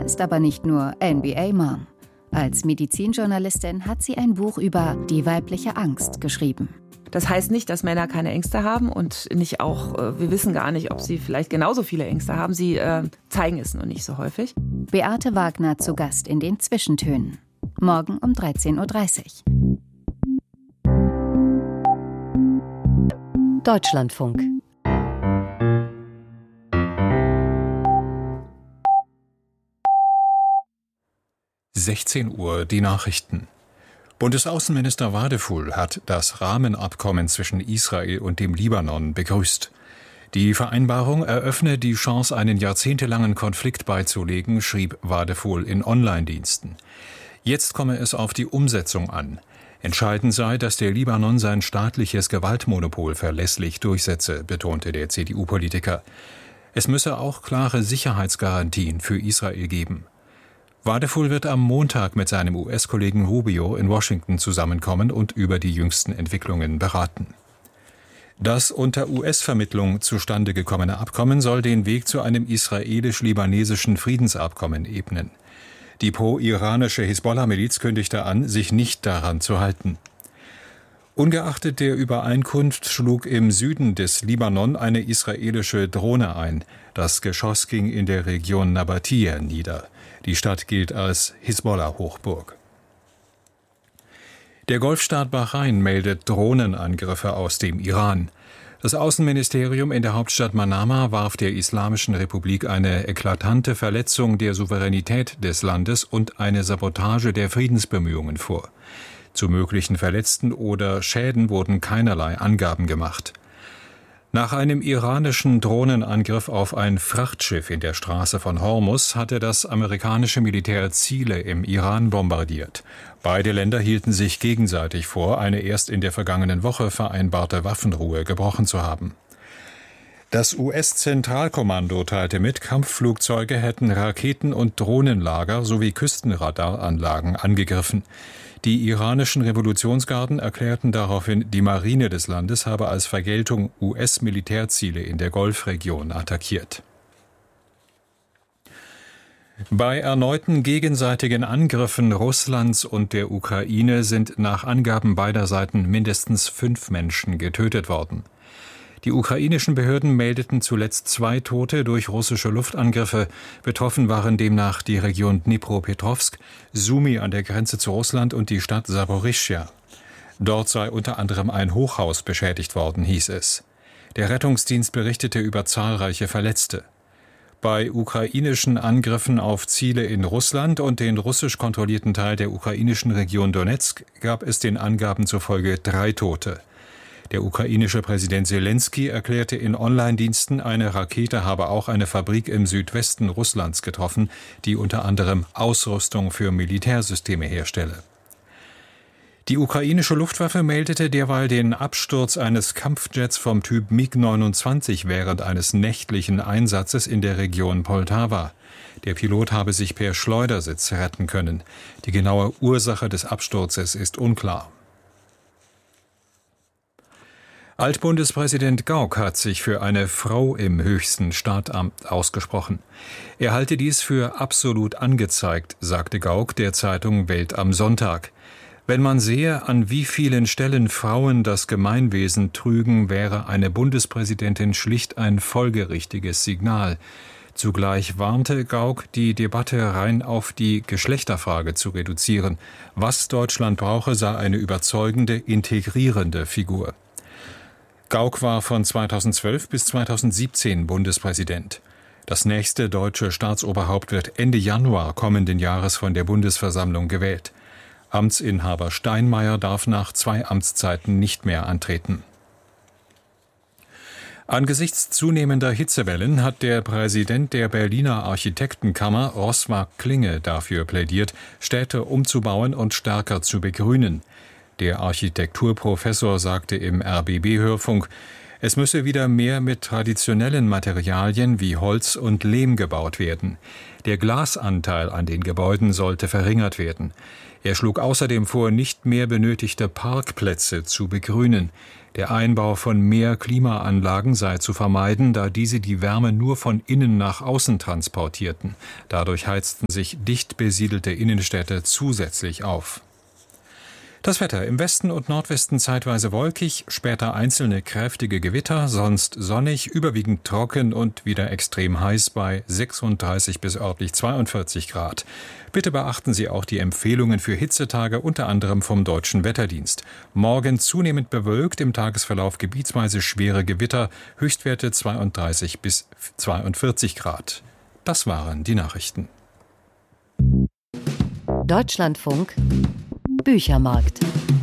ist aber nicht nur NBA-Mom. Als Medizinjournalistin hat sie ein Buch über die weibliche Angst geschrieben. Das heißt nicht, dass Männer keine Ängste haben und nicht auch, wir wissen gar nicht, ob sie vielleicht genauso viele Ängste haben. Sie zeigen es nur nicht so häufig. Beate Wagner zu Gast in den Zwischentönen. Morgen um 13.30 Uhr. Deutschlandfunk. Uhr, die Nachrichten. Bundesaußenminister Wadefuhl hat das Rahmenabkommen zwischen Israel und dem Libanon begrüßt. Die Vereinbarung eröffne die Chance, einen jahrzehntelangen Konflikt beizulegen, schrieb Wadefuhl in Online-Diensten. Jetzt komme es auf die Umsetzung an. Entscheidend sei, dass der Libanon sein staatliches Gewaltmonopol verlässlich durchsetze, betonte der CDU-Politiker. Es müsse auch klare Sicherheitsgarantien für Israel geben. Wadefuhl wird am Montag mit seinem US-Kollegen Rubio in Washington zusammenkommen und über die jüngsten Entwicklungen beraten. Das unter US-Vermittlung zustande gekommene Abkommen soll den Weg zu einem israelisch-libanesischen Friedensabkommen ebnen. Die pro-iranische Hisbollah-Miliz kündigte an, sich nicht daran zu halten. Ungeachtet der Übereinkunft schlug im Süden des Libanon eine israelische Drohne ein. Das Geschoss ging in der Region Nabatia nieder. Die Stadt gilt als Hisbollah-Hochburg. Der Golfstaat Bahrain meldet Drohnenangriffe aus dem Iran. Das Außenministerium in der Hauptstadt Manama warf der Islamischen Republik eine eklatante Verletzung der Souveränität des Landes und eine Sabotage der Friedensbemühungen vor. Zu möglichen Verletzten oder Schäden wurden keinerlei Angaben gemacht. Nach einem iranischen Drohnenangriff auf ein Frachtschiff in der Straße von Hormuz hatte das amerikanische Militär Ziele im Iran bombardiert. Beide Länder hielten sich gegenseitig vor, eine erst in der vergangenen Woche vereinbarte Waffenruhe gebrochen zu haben. Das US-Zentralkommando teilte mit, Kampfflugzeuge hätten Raketen- und Drohnenlager sowie Küstenradaranlagen angegriffen. Die iranischen Revolutionsgarden erklärten daraufhin, die Marine des Landes habe als Vergeltung US-Militärziele in der Golfregion attackiert. Bei erneuten gegenseitigen Angriffen Russlands und der Ukraine sind nach Angaben beider Seiten mindestens 5 Menschen getötet worden. Die ukrainischen Behörden meldeten zuletzt 2 Tote durch russische Luftangriffe. Betroffen waren demnach die Region Dnipropetrovsk, Sumy an der Grenze zu Russland und die Stadt Saporischschja. Dort sei unter anderem ein Hochhaus beschädigt worden, hieß es. Der Rettungsdienst berichtete über zahlreiche Verletzte. Bei ukrainischen Angriffen auf Ziele in Russland und den russisch kontrollierten Teil der ukrainischen Region Donetsk gab es den Angaben zufolge 3 Tote. Der ukrainische Präsident Selenskyj erklärte in Online-Diensten, eine Rakete habe auch eine Fabrik im Südwesten Russlands getroffen, die unter anderem Ausrüstung für Militärsysteme herstelle. Die ukrainische Luftwaffe meldete derweil den Absturz eines Kampfjets vom Typ MiG-29 während eines nächtlichen Einsatzes in der Region Poltawa. Der Pilot habe sich per Schleudersitz retten können. Die genaue Ursache des Absturzes ist unklar. Altbundespräsident Gauck hat sich für eine Frau im höchsten Staatamt ausgesprochen. Er halte dies für absolut angezeigt, sagte Gauck der Zeitung Welt am Sonntag. Wenn man sehe, an wie vielen Stellen Frauen das Gemeinwesen trügen, wäre eine Bundespräsidentin schlicht ein folgerichtiges Signal. Zugleich warnte Gauck, die Debatte rein auf die Geschlechterfrage zu reduzieren. Was Deutschland brauche, sei eine überzeugende, integrierende Figur. Gauck war von 2012 bis 2017 Bundespräsident. Das nächste deutsche Staatsoberhaupt wird Ende Januar kommenden Jahres von der Bundesversammlung gewählt. Amtsinhaber Steinmeier darf nach 2 Amtszeiten nicht mehr antreten. Angesichts zunehmender Hitzewellen hat der Präsident der Berliner Architektenkammer, Roswag Klinge, dafür plädiert, Städte umzubauen und stärker zu begrünen. Der Architekturprofessor sagte im RBB-Hörfunk, Es müsse wieder mehr mit traditionellen Materialien wie Holz und Lehm gebaut werden. Der Glasanteil an den Gebäuden sollte verringert werden. Er schlug außerdem vor, nicht mehr benötigte Parkplätze zu begrünen. Der Einbau von mehr Klimaanlagen sei zu vermeiden, da diese die Wärme nur von innen nach außen transportierten. Dadurch heizten sich dicht besiedelte Innenstädte zusätzlich auf. Das Wetter: im Westen und Nordwesten zeitweise wolkig, später einzelne kräftige Gewitter, sonst sonnig, überwiegend trocken und wieder extrem heiß bei 36 bis örtlich 42 Grad. Bitte beachten Sie auch die Empfehlungen für Hitzetage, unter anderem vom Deutschen Wetterdienst. Morgen zunehmend bewölkt, im Tagesverlauf gebietsweise schwere Gewitter, Höchstwerte 32 bis 42 Grad. Das waren die Nachrichten. Deutschlandfunk Büchermarkt.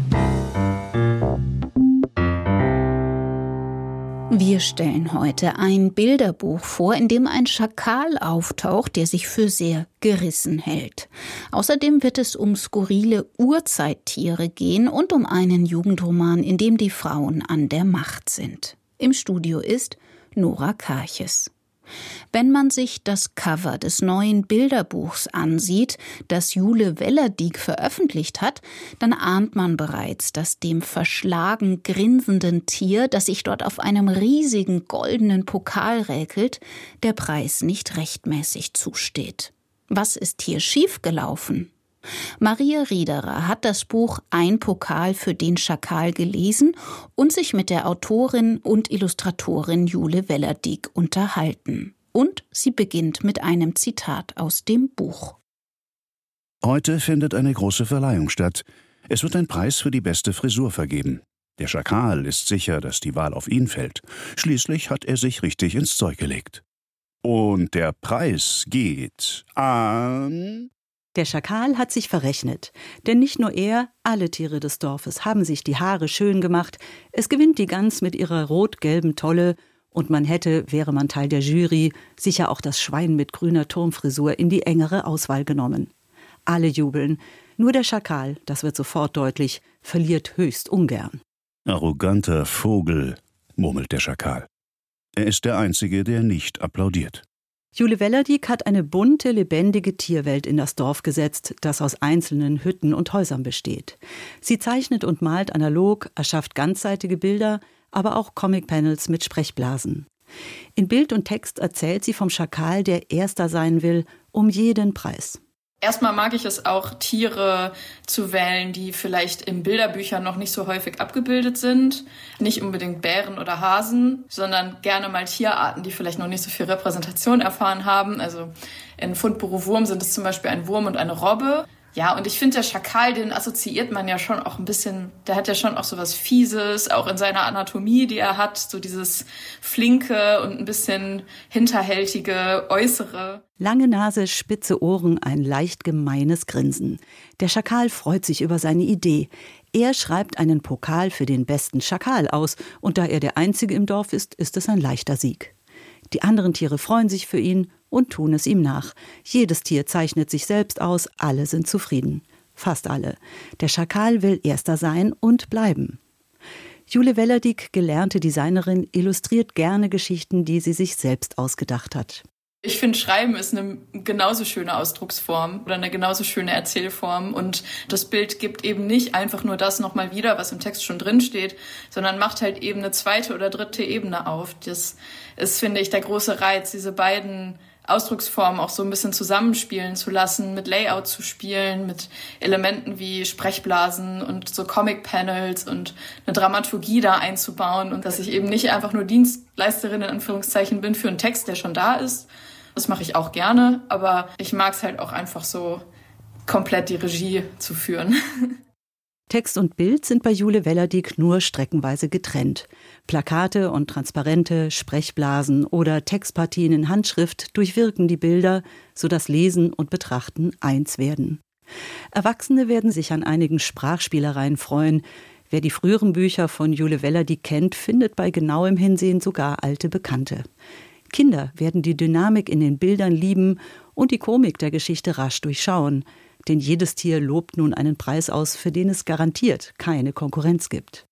Wir stellen heute ein Bilderbuch vor, in dem ein Schakal auftaucht, der sich für sehr gerissen hält. Außerdem wird es um skurrile Urzeittiere gehen und um einen Jugendroman, in dem die Frauen an der Macht sind. Im Studio ist Nora Karches. Wenn man sich das Cover des neuen Bilderbuchs ansieht, das Jule Wellerdiek veröffentlicht hat, dann ahnt man bereits, dass dem verschlagen grinsenden Tier, das sich dort auf einem riesigen goldenen Pokal räkelt, der Preis nicht rechtmäßig zusteht. Was ist hier schiefgelaufen? Maria Riederer hat das Buch Ein Pokal für den Schakal gelesen und sich mit der Autorin und Illustratorin Jule Wellerdiek unterhalten. Und sie beginnt mit einem Zitat aus dem Buch. Heute findet eine große Verleihung statt. Es wird ein Preis für die beste Frisur vergeben. Der Schakal ist sicher, dass die Wahl auf ihn fällt. Schließlich hat er sich richtig ins Zeug gelegt. Und der Preis geht an... Der Schakal hat sich verrechnet, denn nicht nur er, alle Tiere des Dorfes haben sich die Haare schön gemacht. Es gewinnt die Gans mit ihrer rot-gelben Tolle und man hätte, wäre man Teil der Jury, sicher auch das Schwein mit grüner Turmfrisur in die engere Auswahl genommen. Alle jubeln, nur der Schakal, das wird sofort deutlich, verliert höchst ungern. Arroganter Vogel, murmelt der Schakal. Er ist der Einzige, der nicht applaudiert. Jule Wellerdiek hat eine bunte, lebendige Tierwelt in das Dorf gesetzt, das aus einzelnen Hütten und Häusern besteht. Sie zeichnet und malt analog, erschafft ganzseitige Bilder, aber auch Comic-Panels mit Sprechblasen. In Bild und Text erzählt sie vom Schakal, der Erster sein will, um jeden Preis. Erstmal mag ich es auch, Tiere zu wählen, die vielleicht in Bilderbüchern noch nicht so häufig abgebildet sind. Nicht unbedingt Bären oder Hasen, sondern gerne mal Tierarten, die vielleicht noch nicht so viel Repräsentation erfahren haben. Also in Fundbüro Wurm sind es zum Beispiel ein Wurm und eine Robbe. Ja, und ich finde, der Schakal, den assoziiert man ja schon auch ein bisschen, der hat ja schon auch so was Fieses, auch in seiner Anatomie, die er hat, so dieses flinke und ein bisschen hinterhältige Äußere. Lange Nase, spitze Ohren, ein leicht gemeines Grinsen. Der Schakal freut sich über seine Idee. Er schreibt einen Pokal für den besten Schakal aus und da er der Einzige im Dorf ist, ist es ein leichter Sieg. Die anderen Tiere freuen sich für ihn und tun es ihm nach. Jedes Tier zeichnet sich selbst aus, alle sind zufrieden. Fast alle. Der Schakal will Erster sein und bleiben. Jule Wellerdiek, gelernte Designerin, illustriert gerne Geschichten, die sie sich selbst ausgedacht hat. Ich finde, Schreiben ist eine genauso schöne Ausdrucksform oder eine genauso schöne Erzählform. Und das Bild gibt eben nicht einfach nur das nochmal wieder, was im Text schon drin steht, sondern macht halt eben eine zweite oder dritte Ebene auf. Das ist, finde ich, der große Reiz, diese beiden Ausdrucksformen auch so ein bisschen zusammenspielen zu lassen, mit Layout zu spielen, mit Elementen wie Sprechblasen und so Comic-Panels und eine Dramaturgie da einzubauen und dass ich eben nicht einfach nur Dienstleisterin in Anführungszeichen bin für einen Text, der schon da ist. Das mache ich auch gerne, aber ich mag es halt auch einfach so, komplett die Regie zu führen. Text und Bild sind bei Jule Wellerdiek nur streckenweise getrennt. Plakate und Transparente, Sprechblasen oder Textpartien in Handschrift durchwirken die Bilder, sodass Lesen und Betrachten eins werden. Erwachsene werden sich an einigen Sprachspielereien freuen. Wer die früheren Bücher von Jule Wellerdiek kennt, findet bei genauem Hinsehen sogar alte Bekannte. Kinder werden die Dynamik in den Bildern lieben und die Komik der Geschichte rasch durchschauen. Denn jedes Tier lobt nun einen Preis aus, für den es garantiert keine Konkurrenz gibt.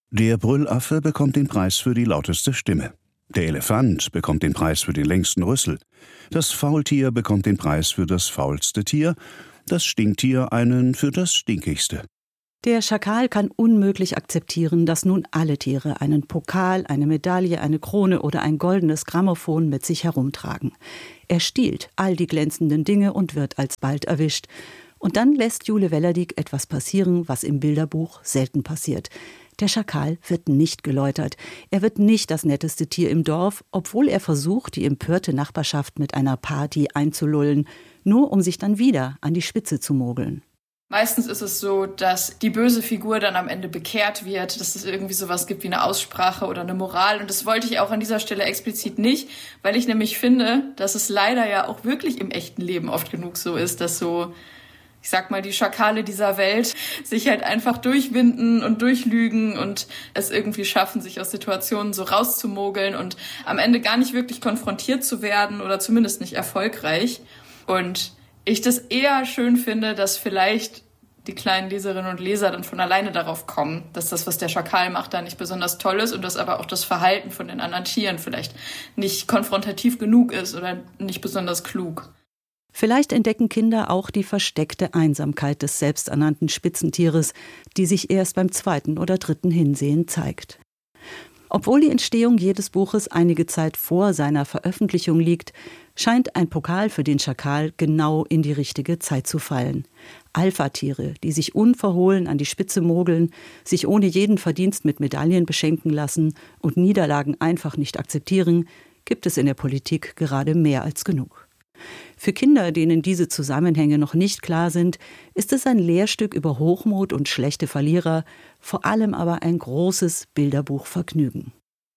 Der Brüllaffe bekommt den Preis für die lauteste Stimme. Der Elefant bekommt den Preis für den längsten Rüssel. Das Faultier bekommt den Preis für das faulste Tier. Das Stinktier einen für das stinkigste. Der Schakal kann unmöglich akzeptieren, dass nun alle Tiere einen Pokal, eine Medaille, eine Krone oder ein goldenes Grammophon mit sich herumtragen. Er stiehlt all die glänzenden Dinge und wird alsbald erwischt. Und dann lässt Jule Wellerdiek etwas passieren, was im Bilderbuch selten passiert. Der Schakal wird nicht geläutert. Er wird nicht das netteste Tier im Dorf, obwohl er versucht, die empörte Nachbarschaft mit einer Party einzulullen, nur um sich dann wieder an die Spitze zu mogeln. Meistens ist es so, dass die böse Figur dann am Ende bekehrt wird, dass es irgendwie sowas gibt wie eine Aussprache oder eine Moral. Und das wollte ich auch an dieser Stelle explizit nicht, weil ich nämlich finde, dass es leider ja auch wirklich im echten Leben oft genug so ist, dass so, ich sag mal, die Schakale dieser Welt sich halt einfach durchwinden und durchlügen und es irgendwie schaffen, sich aus Situationen so rauszumogeln und am Ende gar nicht wirklich konfrontiert zu werden oder zumindest nicht erfolgreich. Und ich das eher schön finde, dass vielleicht die kleinen Leserinnen und Leser dann von alleine darauf kommen, dass das, was der Schakal macht, da nicht besonders toll ist und dass aber auch das Verhalten von den anderen Tieren vielleicht nicht konfrontativ genug ist oder nicht besonders klug. Vielleicht entdecken Kinder auch die versteckte Einsamkeit des selbsternannten Spitzentieres, die sich erst beim 2. oder 3. Hinsehen zeigt. Obwohl die Entstehung jedes Buches einige Zeit vor seiner Veröffentlichung liegt, scheint ein Pokal für den Schakal genau in die richtige Zeit zu fallen. Alpha-Tiere, die sich unverhohlen an die Spitze mogeln, sich ohne jeden Verdienst mit Medaillen beschenken lassen und Niederlagen einfach nicht akzeptieren, gibt es in der Politik gerade mehr als genug. Für Kinder, denen diese Zusammenhänge noch nicht klar sind, ist es ein Lehrstück über Hochmut und schlechte Verlierer, vor allem aber ein großes Bilderbuchvergnügen.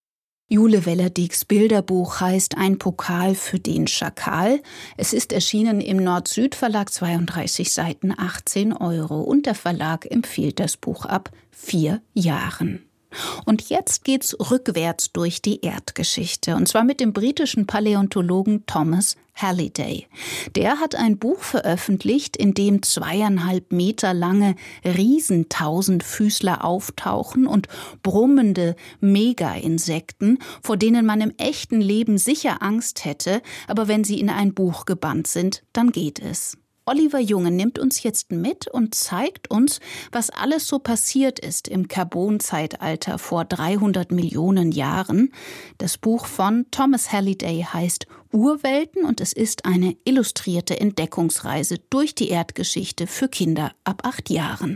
Jule Wellerdieks Bilderbuch heißt Ein Pokal für den Schakal. Es ist erschienen im Nord-Süd-Verlag, 32 Seiten, 18 € und der Verlag empfiehlt das Buch ab 4 Jahren. Und jetzt geht's rückwärts durch die Erdgeschichte, und zwar mit dem britischen Paläontologen Thomas Halliday. Der hat ein Buch veröffentlicht, in dem 2,5 Meter lange Riesentausendfüßler auftauchen und brummende Mega-Insekten, vor denen man im echten Leben sicher Angst hätte, aber wenn sie in ein Buch gebannt sind, dann geht es. Oliver Junge nimmt uns jetzt mit und zeigt uns, was alles so passiert ist im Karbonzeitalter vor 300 Millionen Jahren. Das Buch von Thomas Halliday heißt Urwelten und es ist eine illustrierte Entdeckungsreise durch die Erdgeschichte für Kinder ab 8 Jahren.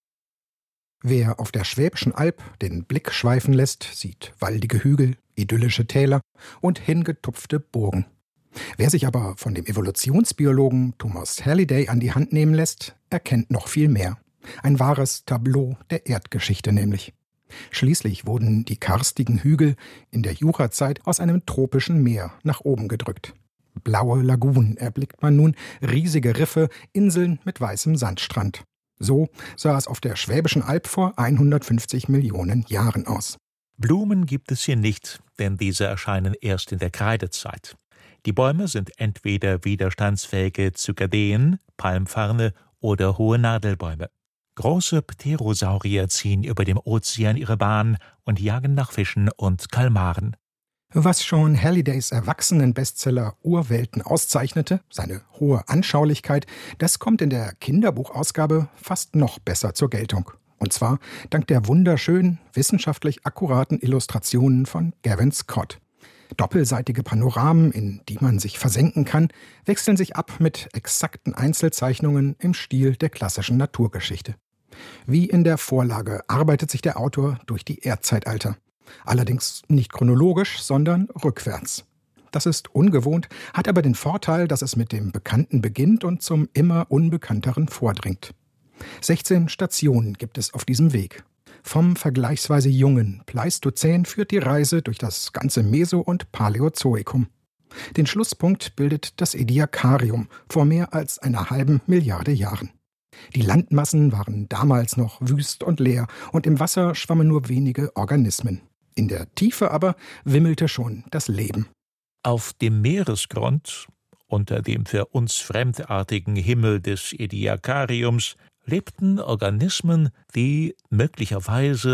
Wer auf der Schwäbischen Alb den Blick schweifen lässt, sieht waldige Hügel, idyllische Täler und hingetupfte Burgen. Wer sich aber von dem Evolutionsbiologen Thomas Halliday an die Hand nehmen lässt, erkennt noch viel mehr. Ein wahres Tableau der Erdgeschichte nämlich. Schließlich wurden die karstigen Hügel in der Jurazeit aus einem tropischen Meer nach oben gedrückt. Blaue Lagunen erblickt man nun, riesige Riffe, Inseln mit weißem Sandstrand. So sah es auf der Schwäbischen Alb vor 150 Millionen Jahren aus. Blumen gibt es hier nicht, denn diese erscheinen erst in der Kreidezeit. Die Bäume sind entweder widerstandsfähige Zykadeen, Palmfarne oder hohe Nadelbäume. Große Pterosaurier ziehen über dem Ozean ihre Bahn und jagen nach Fischen und Kalmaren. Was schon Hallidays Erwachsenen-Bestseller Urwelten auszeichnete, seine hohe Anschaulichkeit, das kommt in der Kinderbuchausgabe fast noch besser zur Geltung. Und zwar dank der wunderschönen, wissenschaftlich akkuraten Illustrationen von Gavin Scott. Doppelseitige Panoramen, in die man sich versenken kann, wechseln sich ab mit exakten Einzelzeichnungen im Stil der klassischen Naturgeschichte. Wie in der Vorlage arbeitet sich der Autor durch die Erdzeitalter. Allerdings nicht chronologisch, sondern rückwärts. Das ist ungewohnt, hat aber den Vorteil, dass es mit dem Bekannten beginnt und zum immer Unbekannteren vordringt. 16 Stationen gibt es auf diesem Weg. Vom vergleichsweise jungen Pleistozän führt die Reise durch das ganze Meso- und Paläozoikum. Den Schlusspunkt bildet das Ediacarium vor mehr als einer halben Milliarde Jahren. Die Landmassen waren damals noch wüst und leer und im Wasser schwammen nur wenige Organismen. In der Tiefe aber wimmelte schon das Leben. Auf dem Meeresgrund, unter dem für uns fremdartigen Himmel des Ediacariums, lebten Organismen, die möglicherweise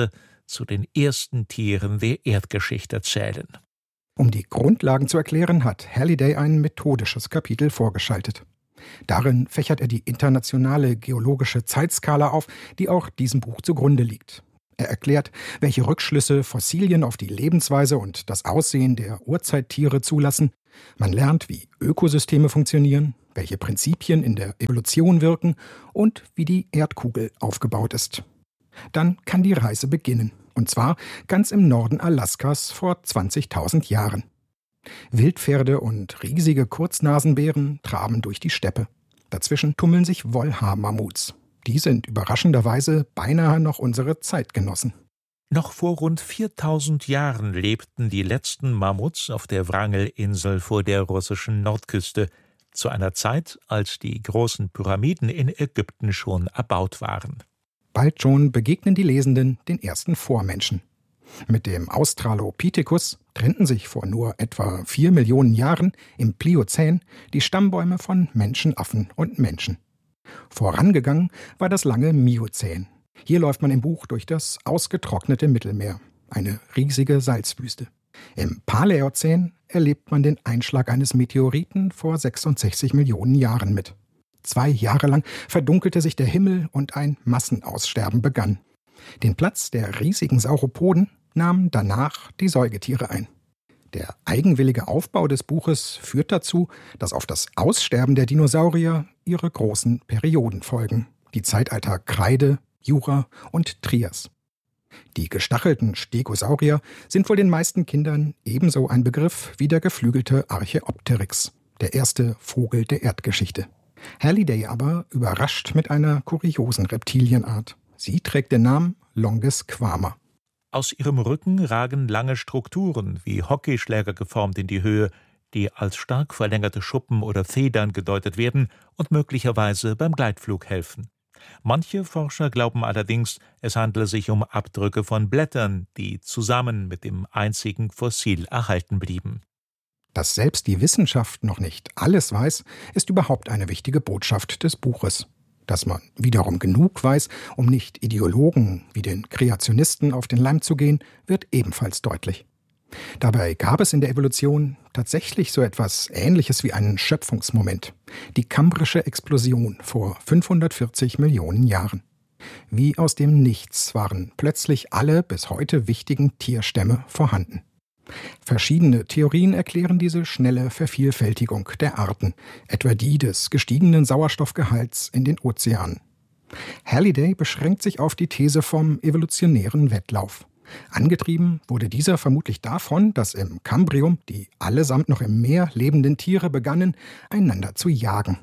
zu den ersten Tieren der Erdgeschichte zählen. Um die Grundlagen zu erklären, hat Halliday ein methodisches Kapitel vorgeschaltet. Darin fächert er die internationale geologische Zeitskala auf, die auch diesem Buch zugrunde liegt. Er erklärt, welche Rückschlüsse Fossilien auf die Lebensweise und das Aussehen der Urzeittiere zulassen. Man lernt, wie Ökosysteme funktionieren, welche Prinzipien in der Evolution wirken und wie die Erdkugel aufgebaut ist. Dann kann die Reise beginnen. Und zwar ganz im Norden Alaskas vor 20.000 Jahren. Wildpferde und riesige Kurznasenbären traben durch die Steppe. Dazwischen tummeln sich Wollhaarmammuts. Die sind überraschenderweise beinahe noch unsere Zeitgenossen. Noch vor rund 4000 Jahren lebten die letzten Mammuts auf der Wrangel-Insel vor der russischen Nordküste, zu einer Zeit, als die großen Pyramiden in Ägypten schon erbaut waren. Bald schon begegnen die Lesenden den ersten Vormenschen. Mit dem Australopithecus trennten sich vor nur etwa 4 Millionen Jahren im Pliozän die Stammbäume von Menschenaffen und Menschen. Vorangegangen war das lange Miozän. Hier läuft man im Buch durch das ausgetrocknete Mittelmeer, eine riesige Salzwüste. Im Paläozän erlebt man den Einschlag eines Meteoriten vor 66 Millionen Jahren mit. 2 Jahre lang verdunkelte sich der Himmel und ein Massenaussterben begann. Den Platz der riesigen Sauropoden nahmen danach die Säugetiere ein. Der eigenwillige Aufbau des Buches führt dazu, dass auf das Aussterben der Dinosaurier ihre großen Perioden folgen, die Zeitalter Kreide, Jura und Trias. Die gestachelten Stegosaurier sind wohl den meisten Kindern ebenso ein Begriff wie der geflügelte Archaeopteryx, der erste Vogel der Erdgeschichte. Halliday aber überrascht mit einer kuriosen Reptilienart. Sie trägt den Namen Longisquama. Aus ihrem Rücken ragen lange Strukturen, wie Hockeyschläger geformt, in die Höhe, die als stark verlängerte Schuppen oder Federn gedeutet werden und möglicherweise beim Gleitflug helfen. Manche Forscher glauben allerdings, es handele sich um Abdrücke von Blättern, die zusammen mit dem einzigen Fossil erhalten blieben. Dass selbst die Wissenschaft noch nicht alles weiß, ist überhaupt eine wichtige Botschaft des Buches. Dass man wiederum genug weiß, um nicht Ideologen wie den Kreationisten auf den Leim zu gehen, wird ebenfalls deutlich. Dabei gab es in der Evolution tatsächlich so etwas Ähnliches wie einen Schöpfungsmoment, die Kambrische Explosion vor 540 Millionen Jahren. Wie aus dem Nichts waren plötzlich alle bis heute wichtigen Tierstämme vorhanden. Verschiedene Theorien erklären diese schnelle Vervielfältigung der Arten, etwa die des gestiegenen Sauerstoffgehalts in den Ozeanen. Halliday beschränkt sich auf die These vom evolutionären Wettlauf. Angetrieben wurde dieser vermutlich davon, dass im Kambrium die allesamt noch im Meer lebenden Tiere begannen, einander zu jagen.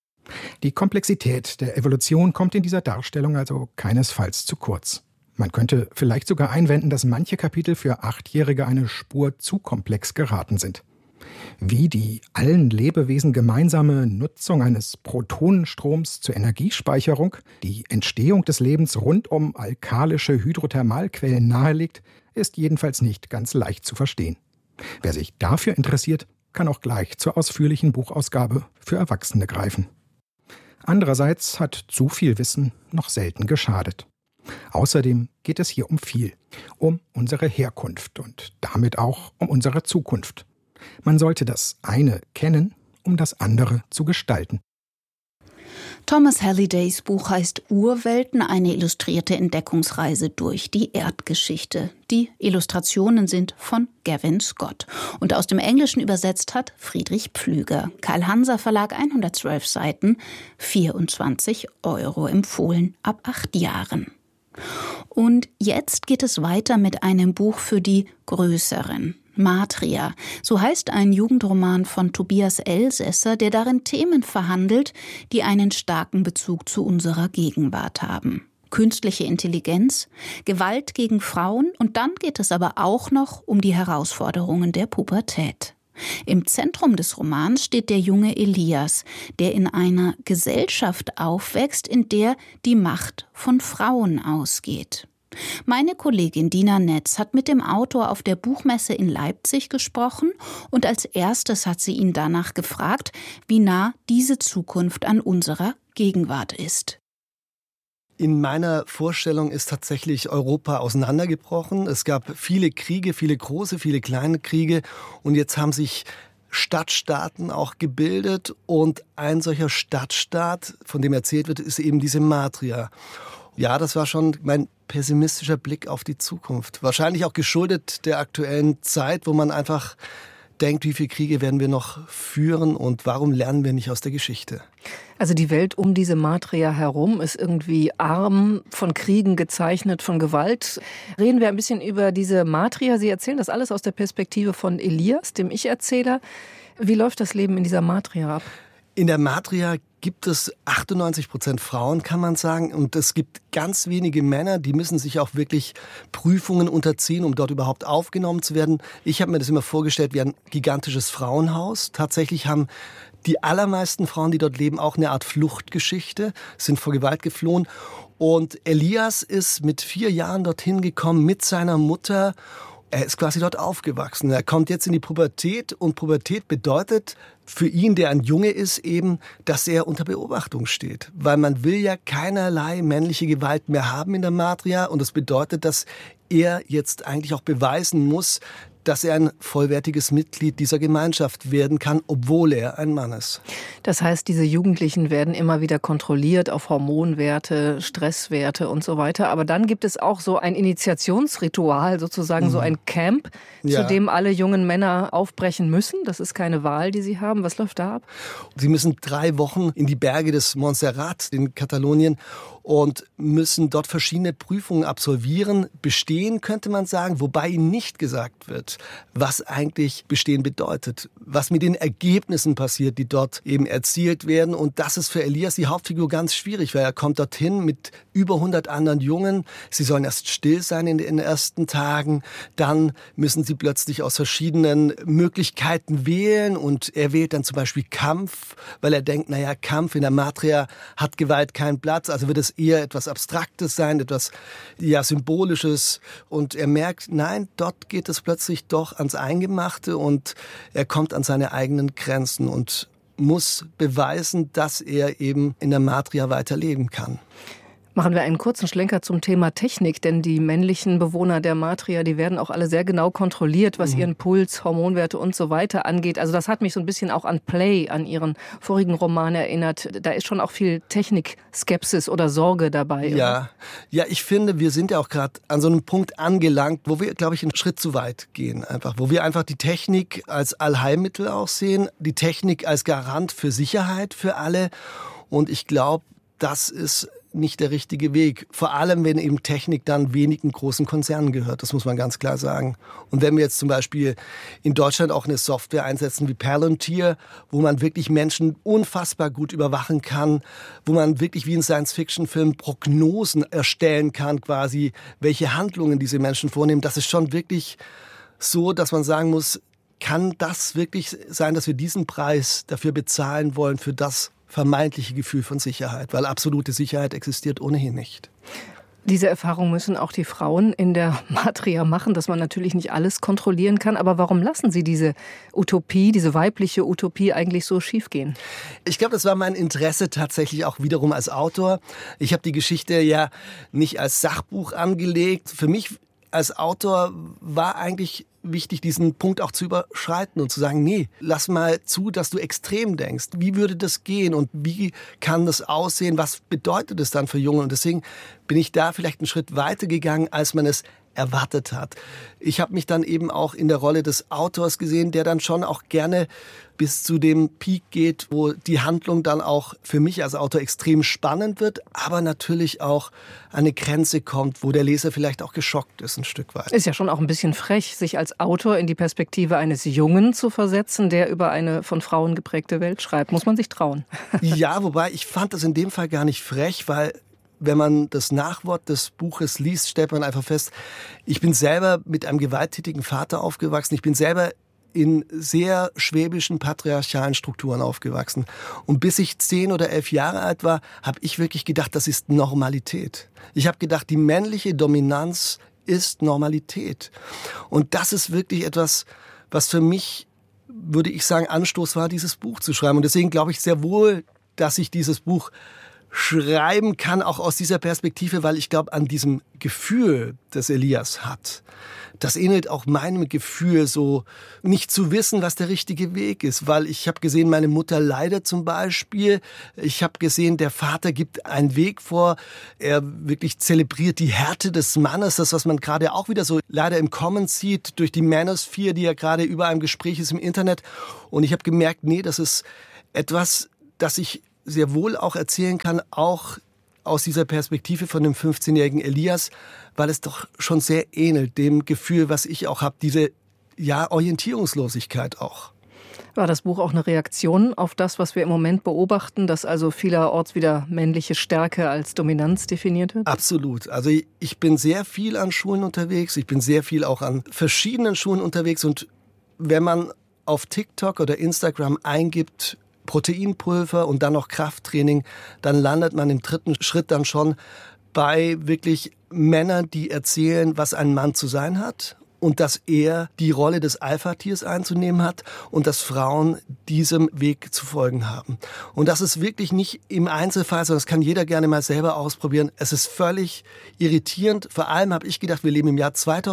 Die Komplexität der Evolution kommt in dieser Darstellung also keinesfalls zu kurz. Man könnte vielleicht sogar einwenden, dass manche Kapitel für 8-Jährige eine Spur zu komplex geraten sind. Wie die allen Lebewesen gemeinsame Nutzung eines Protonenstroms zur Energiespeicherung die Entstehung des Lebens rund um alkalische Hydrothermalquellen nahelegt, ist jedenfalls nicht ganz leicht zu verstehen. Wer sich dafür interessiert, kann auch gleich zur ausführlichen Buchausgabe für Erwachsene greifen. Andererseits hat zu viel Wissen noch selten geschadet. Außerdem geht es hier um viel, um unsere Herkunft und damit auch um unsere Zukunft. Man sollte das eine kennen, um das andere zu gestalten. Thomas Hallidays Buch heißt Urwelten, eine illustrierte Entdeckungsreise durch die Erdgeschichte. Die Illustrationen sind von Gavin Scott und aus dem Englischen übersetzt hat Friedrich Pflüger. Carl-Hanser Verlag, 112 Seiten, 24 € empfohlen, ab 8 Jahren. Und jetzt geht es weiter mit einem Buch für die Größeren. Matria, so heißt ein Jugendroman von Tobias Elsässer, der darin Themen verhandelt, die einen starken Bezug zu unserer Gegenwart haben. Künstliche Intelligenz, Gewalt gegen Frauen und dann geht es aber auch noch um die Herausforderungen der Pubertät. Im Zentrum des Romans steht der junge Elias, der in einer Gesellschaft aufwächst, in der die Macht von Frauen ausgeht. Meine Kollegin Dina Netz hat mit dem Autor auf der Buchmesse in Leipzig gesprochen und als erstes hat sie ihn danach gefragt, wie nah diese Zukunft an unserer Gegenwart ist. In meiner Vorstellung ist tatsächlich Europa auseinandergebrochen. Es gab viele Kriege, viele große, viele kleine Kriege. Und jetzt haben sich Stadtstaaten auch gebildet. Und ein solcher Stadtstaat, von dem erzählt wird, ist eben diese Matria. Ja, das war schon mein pessimistischer Blick auf die Zukunft. Wahrscheinlich auch geschuldet der aktuellen Zeit, wo man einfach denkt, wie viele Kriege werden wir noch führen und warum lernen wir nicht aus der Geschichte? Also die Welt um diese Matria herum ist irgendwie arm, von Kriegen gezeichnet, von Gewalt. Reden wir ein bisschen über diese Matria. Sie erzählen das alles aus der Perspektive von Elias, dem Ich-Erzähler. Wie läuft das Leben in dieser Matria ab? In der Matria gibt es 98% Frauen, kann man sagen. Und es gibt ganz wenige Männer, die müssen sich auch wirklich Prüfungen unterziehen, um dort überhaupt aufgenommen zu werden. Ich habe mir das immer vorgestellt wie ein gigantisches Frauenhaus. Tatsächlich haben die allermeisten Frauen, die dort leben, auch eine Art Fluchtgeschichte, sind vor Gewalt geflohen. Und Elias ist mit 4 Jahren dorthin gekommen mit seiner Mutter. Er ist quasi dort aufgewachsen. Er kommt jetzt in die Pubertät und Pubertät bedeutet für ihn, der ein Junge ist, eben, dass er unter Beobachtung steht. Weil man will ja keinerlei männliche Gewalt mehr haben in der Matria und das bedeutet, dass er jetzt eigentlich auch beweisen muss, dass er ein vollwertiges Mitglied dieser Gemeinschaft werden kann, obwohl er ein Mann ist. Das heißt, diese Jugendlichen werden immer wieder kontrolliert auf Hormonwerte, Stresswerte und so weiter. Aber dann gibt es auch so ein Initiationsritual, sozusagen so ein Camp, zu dem alle jungen Männer aufbrechen müssen. Das ist keine Wahl, die sie haben. Was läuft da ab? Sie müssen 3 Wochen in die Berge des Montserrat in Katalonien und müssen dort verschiedene Prüfungen absolvieren. Bestehen, könnte man sagen, wobei ihnen nicht gesagt wird, was eigentlich Bestehen bedeutet, was mit den Ergebnissen passiert, die dort eben erzielt werden. Und das ist für Elias, die Hauptfigur, ganz schwierig, weil er kommt dorthin mit über 100 anderen Jungen. Sie sollen erst still sein in den ersten Tagen, dann müssen sie plötzlich aus verschiedenen Möglichkeiten wählen und er wählt dann zum Beispiel Kampf, weil er denkt, naja, Kampf in der Matria hat Gewalt keinen Platz, also wird es eher etwas Abstraktes sein, etwas Symbolisches und er merkt, nein, dort geht es plötzlich doch ans Eingemachte und er kommt an seine eigenen Grenzen und muss beweisen, dass er eben in der Matria weiterleben kann. Machen wir einen kurzen Schlenker zum Thema Technik, denn die männlichen Bewohner der Matria, die werden auch alle sehr genau kontrolliert, was ihren Puls, Hormonwerte und so weiter angeht. Also das hat mich so ein bisschen auch an Play, an ihren vorigen Roman erinnert. Da ist schon auch viel Technikskepsis oder Sorge dabei. Ja, ich finde, wir sind ja auch gerade an so einem Punkt angelangt, wo wir, glaube ich, einen Schritt zu weit gehen. Einfach, wo wir einfach die Technik als Allheilmittel auch sehen, die Technik als Garant für Sicherheit für alle. Und ich glaube, das ist nicht der richtige Weg. Vor allem, wenn eben Technik dann wenigen großen Konzernen gehört. Das muss man ganz klar sagen. Und wenn wir jetzt zum Beispiel in Deutschland auch eine Software einsetzen wie Palantir, wo man wirklich Menschen unfassbar gut überwachen kann, wo man wirklich wie in Science-Fiction-Filmen Prognosen erstellen kann, quasi, welche Handlungen diese Menschen vornehmen, das ist schon wirklich so, dass man sagen muss, kann das wirklich sein, dass wir diesen Preis dafür bezahlen wollen, für das vermeintliche Gefühl von Sicherheit, weil absolute Sicherheit existiert ohnehin nicht. Diese Erfahrung müssen auch die Frauen in der Matria machen, dass man natürlich nicht alles kontrollieren kann. Aber warum lassen Sie diese Utopie, diese weibliche Utopie eigentlich so schief gehen? Ich glaube, das war mein Interesse tatsächlich auch wiederum als Autor. Ich habe die Geschichte ja nicht als Sachbuch angelegt. Für mich als Autor war eigentlich wichtig, diesen Punkt auch zu überschreiten und zu sagen, nee, lass mal zu, dass du extrem denkst. Wie würde das gehen und wie kann das aussehen? Was bedeutet es dann für Junge? Und deswegen bin ich da vielleicht einen Schritt weiter gegangen, als man es erwartet hat. Ich habe mich dann eben auch in der Rolle des Autors gesehen, der dann schon auch gerne bis zu dem Peak geht, wo die Handlung dann auch für mich als Autor extrem spannend wird, aber natürlich auch an eine Grenze kommt, wo der Leser vielleicht auch geschockt ist ein Stück weit. Ist ja schon auch ein bisschen frech, sich als Autor in die Perspektive eines Jungen zu versetzen, der über eine von Frauen geprägte Welt schreibt. Muss man sich trauen. Ja, wobei ich fand das in dem Fall gar nicht frech, weil wenn man das Nachwort des Buches liest, stellt man einfach fest, ich bin selber mit einem gewalttätigen Vater aufgewachsen. Ich bin selber in sehr schwäbischen, patriarchalen Strukturen aufgewachsen. Und bis ich 10 oder 11 Jahre alt war, habe ich wirklich gedacht, das ist Normalität. Ich habe gedacht, die männliche Dominanz ist Normalität. Und das ist wirklich etwas, was für mich, würde ich sagen, Anstoß war, dieses Buch zu schreiben. Und deswegen glaube ich sehr wohl, dass ich dieses Buch schreiben kann, auch aus dieser Perspektive, weil ich glaube, an diesem Gefühl, das Elias hat, das ähnelt auch meinem Gefühl, so nicht zu wissen, was der richtige Weg ist. Weil ich habe gesehen, meine Mutter leidet zum Beispiel. Ich habe gesehen, der Vater gibt einen Weg vor. Er wirklich zelebriert die Härte des Mannes. Das, was man gerade auch wieder so leider im Kommen sieht, durch die Manosphere, die ja gerade überall im Gespräch ist im Internet. Und ich habe gemerkt, nee, das ist etwas, das ich sehr wohl auch erzählen kann, auch aus dieser Perspektive von dem 15-jährigen Elias, weil es doch schon sehr ähnelt dem Gefühl, was ich auch habe, diese Orientierungslosigkeit auch. War das Buch auch eine Reaktion auf das, was wir im Moment beobachten, dass also vielerorts wieder männliche Stärke als Dominanz definiert wird? Absolut. Also ich bin sehr viel an Schulen unterwegs, ich bin sehr viel auch an verschiedenen Schulen unterwegs und wenn man auf TikTok oder Instagram eingibt, Proteinpulver und dann noch Krafttraining, dann landet man im dritten Schritt dann schon bei wirklich Männern, die erzählen, was ein Mann zu sein hat und dass er die Rolle des Alpha-Tiers einzunehmen hat und dass Frauen diesem Weg zu folgen haben. Und das ist wirklich nicht im Einzelfall, sondern das kann jeder gerne mal selber ausprobieren. Es ist völlig irritierend. Vor allem habe ich gedacht, wir leben im Jahr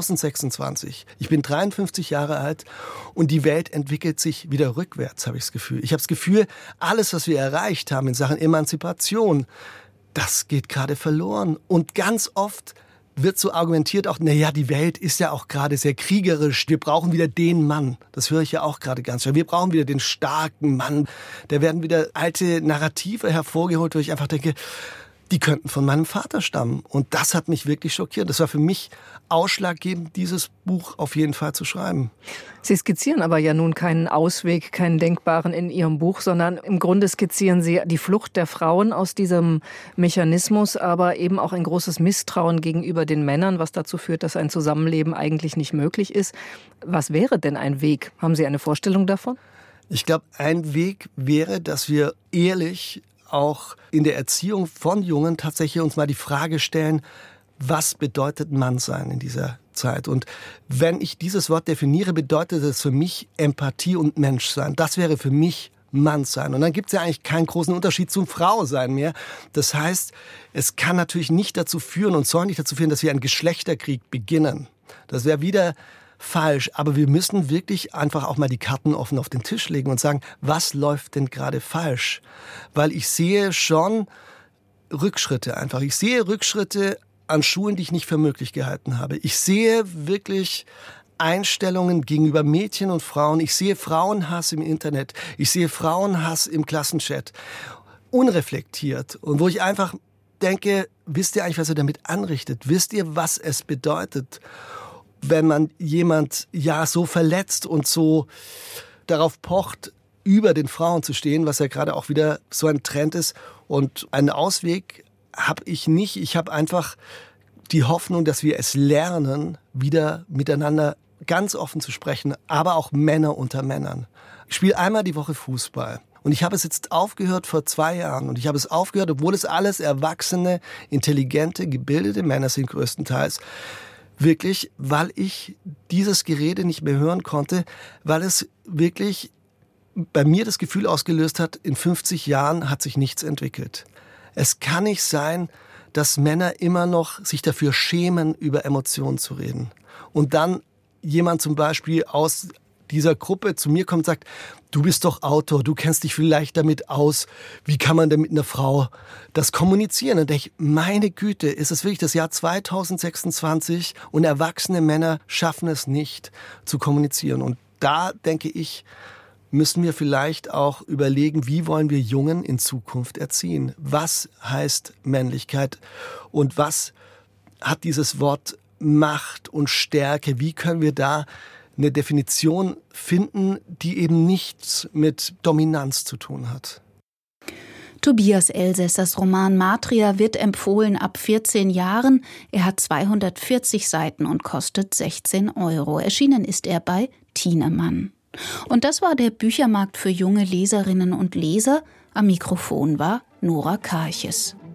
2026. Ich bin 53 Jahre alt und die Welt entwickelt sich wieder rückwärts, habe ich das Gefühl. Ich habe das Gefühl, alles, was wir erreicht haben in Sachen Emanzipation, das geht gerade verloren. Und ganz oft wird so argumentiert auch, naja, die Welt ist ja auch gerade sehr kriegerisch. Wir brauchen wieder den Mann. Das höre ich ja auch gerade ganz schön. Wir brauchen wieder den starken Mann. Da werden wieder alte Narrative hervorgeholt, wo ich einfach denke, die könnten von meinem Vater stammen. Und das hat mich wirklich schockiert. Das war für mich ausschlaggebend, dieses Buch auf jeden Fall zu schreiben. Sie skizzieren aber ja nun keinen Ausweg, keinen denkbaren in Ihrem Buch, sondern im Grunde skizzieren Sie die Flucht der Frauen aus diesem Mechanismus, aber eben auch ein großes Misstrauen gegenüber den Männern, was dazu führt, dass ein Zusammenleben eigentlich nicht möglich ist. Was wäre denn ein Weg? Haben Sie eine Vorstellung davon? Ich glaube, ein Weg wäre, dass wir ehrlich auch in der Erziehung von Jungen tatsächlich uns mal die Frage stellen, was bedeutet Mannsein in dieser Zeit? Und wenn ich dieses Wort definiere, bedeutet es für mich Empathie und Menschsein. Das wäre für mich Mannsein. Und dann gibt es ja eigentlich keinen großen Unterschied zum Frausein mehr. Das heißt, es kann natürlich nicht dazu führen und soll nicht dazu führen, dass wir einen Geschlechterkrieg beginnen. Das wäre wieder falsch, aber wir müssen wirklich einfach auch mal die Karten offen auf den Tisch legen und sagen, was läuft denn gerade falsch? Weil ich sehe schon Rückschritte einfach. Ich sehe Rückschritte an Schulen, die ich nicht für möglich gehalten habe. Ich sehe wirklich Einstellungen gegenüber Mädchen und Frauen. Ich sehe Frauenhass im Internet. Ich sehe Frauenhass im Klassenchat. Unreflektiert. Und wo ich einfach denke, wisst ihr eigentlich, was ihr damit anrichtet? Wisst ihr, was es bedeutet, wenn man jemand so verletzt und so darauf pocht, über den Frauen zu stehen, was ja gerade auch wieder so ein Trend ist. Und einen Ausweg habe ich nicht. Ich habe einfach die Hoffnung, dass wir es lernen, wieder miteinander ganz offen zu sprechen, aber auch Männer unter Männern. Ich spiele einmal die Woche Fußball. Und ich habe es jetzt aufgehört vor 2 Jahren. Und ich habe es aufgehört, obwohl es alles erwachsene, intelligente, gebildete Männer sind größtenteils. Wirklich, weil ich dieses Gerede nicht mehr hören konnte, weil es wirklich bei mir das Gefühl ausgelöst hat, in 50 Jahren hat sich nichts entwickelt. Es kann nicht sein, dass Männer immer noch sich dafür schämen, über Emotionen zu reden. Und dann jemand zum Beispiel aus dieser Gruppe zu mir kommt und sagt, du bist doch Autor, du kennst dich vielleicht damit aus, wie kann man denn mit einer Frau das kommunizieren? Und denke ich, meine Güte, ist es wirklich das Jahr 2026 und erwachsene Männer schaffen es nicht zu kommunizieren. Und da denke ich, müssen wir vielleicht auch überlegen, wie wollen wir Jungen in Zukunft erziehen? Was heißt Männlichkeit und was hat dieses Wort Macht und Stärke? Wie können wir da eine Definition finden, die eben nichts mit Dominanz zu tun hat? Tobias Elsässers Roman Matria wird empfohlen ab 14 Jahren. Er hat 240 Seiten und kostet 16 €. Erschienen ist er bei Thienemann. Und das war der Büchermarkt für junge Leserinnen und Leser. Am Mikrofon war Nora Karches.